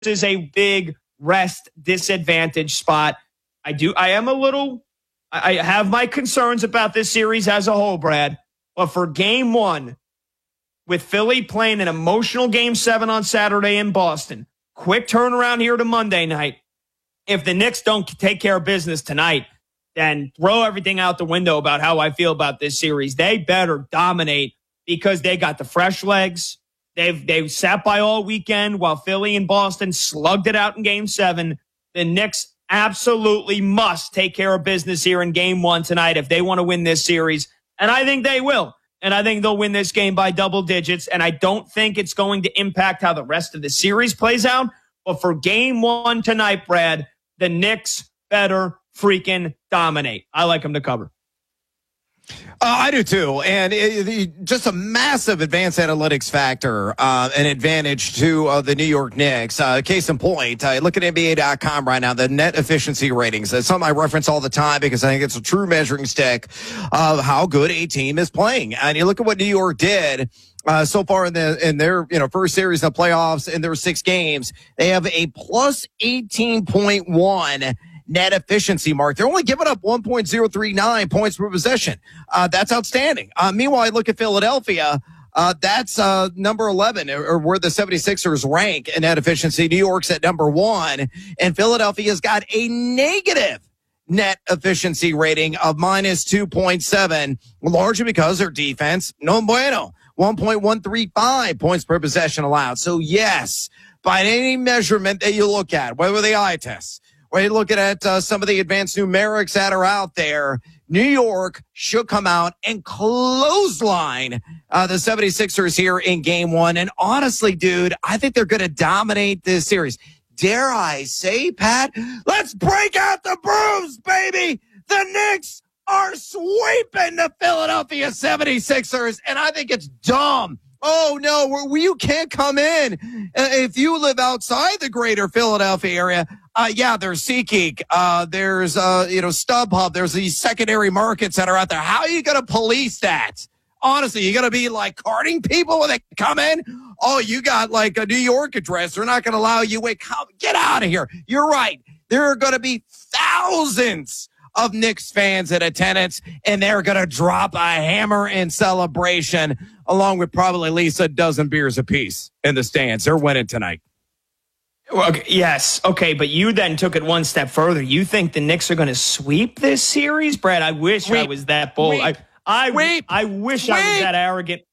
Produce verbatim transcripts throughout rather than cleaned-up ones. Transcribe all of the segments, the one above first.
is a big rest disadvantage spot. I do. I am a little. I have my concerns about this series as a whole, Brad. But for game one, with Philly playing an emotional game seven on Saturday in Boston, quick turnaround here to Monday night. If the Knicks don't take care of business tonight, then throw everything out the window about how I feel about this series. They better dominate because they got the fresh legs. They've they've sat by all weekend while Philly and Boston slugged it out in game seven. The Knicks absolutely must take care of business here in game one tonight if they want to win this series. And I think they will. And I think they'll win this game by double digits. And I don't think it's going to impact how the rest of the series plays out. But for game one tonight, Brad, the Knicks better freaking dominate. I like them to cover. Uh, I do too, and it, it, just a massive advanced analytics factor, uh, an advantage to uh, the New York Knicks. Uh, case in point, uh, look at N B A dot com right now, the net efficiency ratings. That's something I reference all the time because I think it's a true measuring stick of how good a team is playing. And you look at what New York did uh, so far in the in their you know first series of the playoffs in their six games. They have a plus eighteen point one net efficiency mark. They're only giving up one point zero three nine points per possession. Uh, that's outstanding. Uh, meanwhile, I look at Philadelphia. Uh, that's uh, number eleven, or, or where the seventy-sixers rank in net efficiency. New York's at number one, and Philadelphia's got a negative net efficiency rating of minus two point seven, largely because their defense, no bueno, one point one three five points per possession allowed. So, yes, by any measurement that you look at, whether the eye test, when you're looking at uh, some of the advanced numerics that are out there, New York should come out and clothesline uh, the seventy-sixers here in game one. And honestly, dude, I think they're going to dominate this series. Dare I say, Pat, let's break out the brooms, baby. The Knicks are sweeping the Philadelphia seventy-sixers, and I think it's dumb. Oh, no, where you can't come in. Uh, if you live outside the greater Philadelphia area, uh, yeah, there's SeatGeek, uh, there's, uh, you know, StubHub, there's these secondary markets that are out there. How are you going to police that? Honestly, you going to be like carding people when they come in? Oh, you got like a New York address. They're not going to allow you. Wait, come, get out of here. You're right. There are going to be thousands of Knicks fans in attendance, and they're going to drop a hammer in celebration, along with probably at least a dozen beers apiece in the stands. They're winning tonight. Okay, yes. Okay, but you then took it one step further. You think the Knicks are going to sweep this series? Brad, I wish Sweep. I was that bold. Sweep. I, I, Sweep. I wish Sweep. I was that arrogant.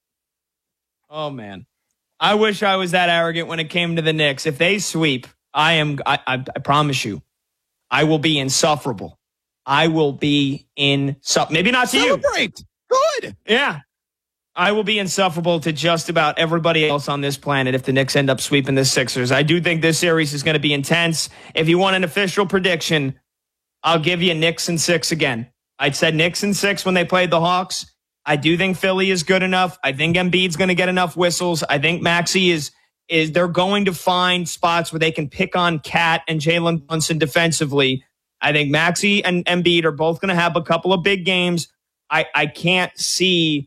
Oh, man. I wish I was that arrogant when it came to the Knicks. If they sweep, I am, I, I, I promise you, I will be insufferable. I will be in, maybe not to Celebrate. you. Good. Yeah. I will be insufferable to just about everybody else on this planet if the Knicks end up sweeping the Sixers. I do think this series is going to be intense. If you want an official prediction, I'll give you Knicks and six again. I said Knicks and six when they played the Hawks. I do think Philly is good enough. I think Embiid's going to get enough whistles. I think Maxey is, is they're going to find spots where they can pick on Cat and Jalen Brunson defensively. I think Maxey and Embiid are both going to have a couple of big games. I, I can't see